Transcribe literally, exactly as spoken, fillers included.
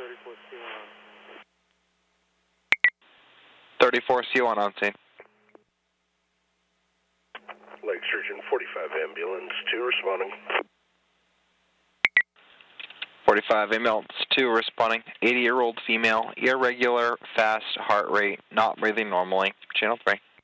thirty-four C one on scene. Lake Surgeon forty-five ambulance two responding. forty-five ambulance two responding. eighty year old female, irregular, fast heart rate, not breathing normally. Channel three.